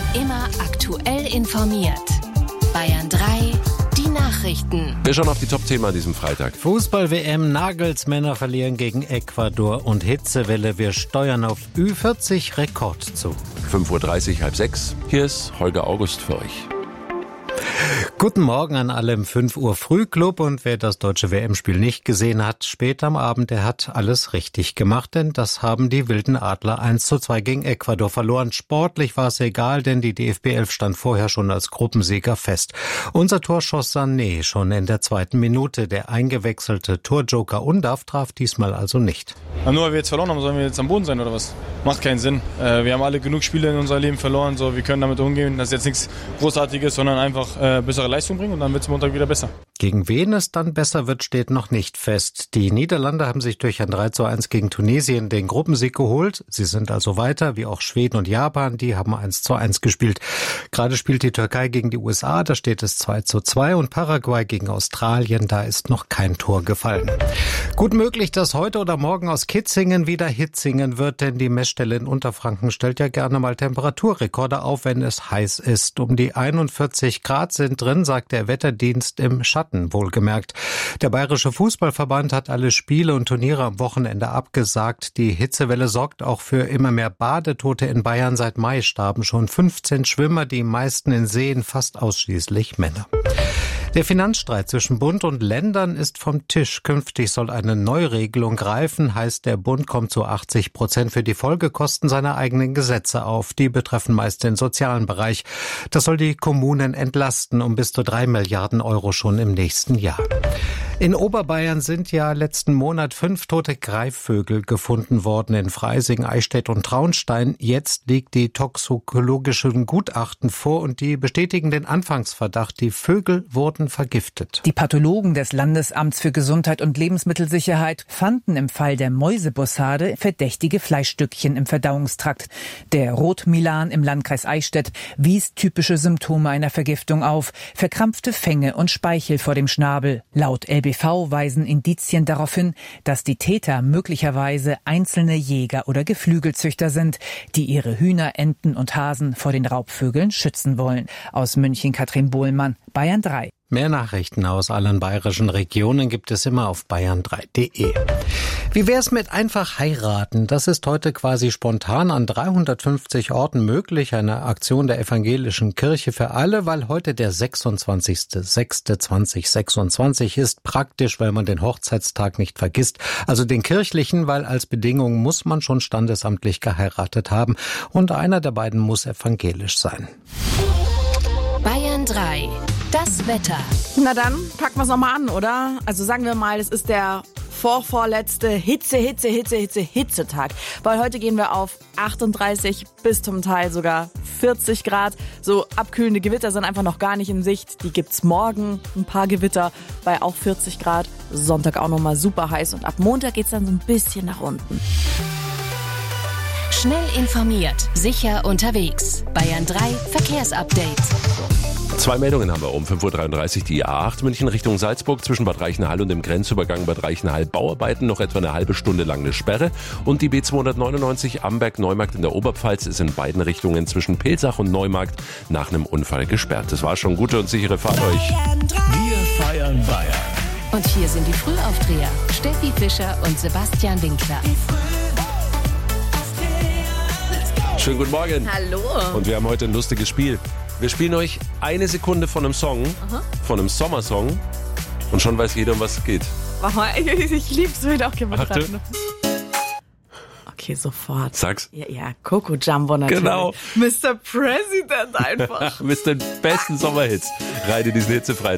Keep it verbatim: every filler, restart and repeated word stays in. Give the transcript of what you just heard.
Immer aktuell informiert. Bayern drei, die Nachrichten. Wir schauen auf die Top-Themen an diesem Freitag. Fußball-W M, Nagelsmänner verlieren gegen Ecuador und Hitzewelle. Wir steuern auf Ü vierzig Rekord zu. fünf Uhr dreißig, halb sechs. Hier ist Holger August für euch. Guten Morgen an alle im fünf Uhr Frühclub, und wer das deutsche W M-Spiel nicht gesehen hat, spät am Abend, der hat alles richtig gemacht, denn das haben die Wilden Adler eins zu zwei gegen Ecuador verloren. Sportlich war es egal, denn die D F B elf stand vorher schon als Gruppensieger fest. Unser Tor schoss Sané schon in der zweiten Minute. Der eingewechselte Torjoker Undav traf diesmal also nicht. Nur weil wir jetzt verloren haben, sollen wir jetzt am Boden sein oder was? Macht keinen Sinn. Wir haben alle genug Spiele in unserem Leben verloren, so wir können damit umgehen. Das ist jetzt nichts Großartiges, sondern einfach äh, bessere Leistung bringen, und dann wird es Montag wieder besser. Gegen wen es dann besser wird, steht noch nicht fest. Die Niederlande haben sich durch ein drei zu eins gegen Tunesien den Gruppensieg geholt. Sie sind also weiter, wie auch Schweden und Japan, die haben eins zu eins gespielt. Gerade spielt die Türkei gegen die U S A, da steht es zwei zu zwei, und Paraguay gegen Australien, da ist noch kein Tor gefallen. Gut möglich, dass heute oder morgen aus Kitzingen wieder Hitzingen wird, denn die Messstelle in Unterfranken stellt ja gerne mal Temperaturrekorde auf, wenn es heiß ist. Um die einundvierzig Grad sind drin, sagt der Wetterdienst, im Schatten wohlgemerkt. Der Bayerische Fußballverband hat alle Spiele und Turniere am Wochenende abgesagt. Die Hitzewelle sorgt auch für immer mehr Badetote in Bayern. Seit Mai starben schon fünfzehn Schwimmer, die meisten in Seen, fast ausschließlich Männer. Der Finanzstreit zwischen Bund und Ländern ist vom Tisch. Künftig soll eine Neuregelung greifen, heißt, der Bund kommt zu achtzig Prozent für die Folgekosten seiner eigenen Gesetze auf. Die betreffen meist den sozialen Bereich. Das soll die Kommunen entlasten um bis zu drei Milliarden Euro schon im nächsten Jahr. In Oberbayern sind ja letzten Monat fünf tote Greifvögel gefunden worden in Freising, Eichstätt und Traunstein. Jetzt liegt die toxikologischen Gutachten vor, und die bestätigen den Anfangsverdacht, die Vögel wurden vergiftet. Die Pathologen des Landesamts für Gesundheit und Lebensmittelsicherheit fanden im Fall der Mäusebussarde verdächtige Fleischstückchen im Verdauungstrakt. Der Rotmilan im Landkreis Eichstätt wies typische Symptome einer Vergiftung auf: verkrampfte Fänge und Speichel vor dem Schnabel. Laut L B V weisen Indizien darauf hin, dass die Täter möglicherweise einzelne Jäger oder Geflügelzüchter sind, die ihre Hühner, Enten und Hasen vor den Raubvögeln schützen wollen. Aus München Katrin Bohlmann, Bayern drei. Mehr Nachrichten aus allen bayerischen Regionen gibt es immer auf bayern drei punkt de. Wie wär's mit einfach heiraten? Das ist heute quasi spontan an dreihundertfünfzig Orten möglich. Eine Aktion der Evangelischen Kirche für alle, weil heute der sechsundzwanzigster sechster zweitausendsechsundzwanzig ist. Praktisch, weil man den Hochzeitstag nicht vergisst. Also den kirchlichen, weil als Bedingung muss man schon standesamtlich geheiratet haben. Und einer der beiden muss evangelisch sein. Bayern drei. Das Wetter. Na dann, packen wir es nochmal an, oder? Also sagen wir mal, es ist der vorvorletzte Hitze, Hitze, Hitze, Hitze, Hitzetag. Weil heute gehen wir auf achtunddreißig bis zum Teil sogar vierzig Grad. So abkühlende Gewitter sind einfach noch gar nicht in Sicht. Die gibt's morgen, ein paar Gewitter bei auch vierzig Grad. Sonntag auch nochmal super heiß, und ab Montag geht's dann so ein bisschen nach unten. Schnell informiert, sicher unterwegs. Bayern drei Verkehrsupdate. Zwei Meldungen haben wir um fünf Uhr dreiunddreißig. Die A acht München Richtung Salzburg zwischen Bad Reichenhall und dem Grenzübergang Bad Reichenhall Bauarbeiten, noch etwa eine halbe Stunde lang eine Sperre. Und die B zweihundertneunundneunzig Amberg-Neumarkt in der Oberpfalz ist in beiden Richtungen zwischen Pelsach und Neumarkt nach einem Unfall gesperrt. Das war schon gute und sichere Fahrt euch. Wir feiern Bayern. Und hier sind die Frühaufdreher: Steffi Fischer und Sebastian Winkler. Schönen guten Morgen. Hallo. Und wir haben heute ein lustiges Spiel. Wir spielen euch eine Sekunde von einem Song, Aha. von einem Sommersong, und schon weiß jeder, um was es geht. Ich lieb's, will auch gerne Achte. dran. Okay, sofort. Sag's. Ja, ja, Coco Jumbo natürlich. Genau. Mister President einfach. Mit den besten Sommerhits. Rein in diesen Hitzefreitag.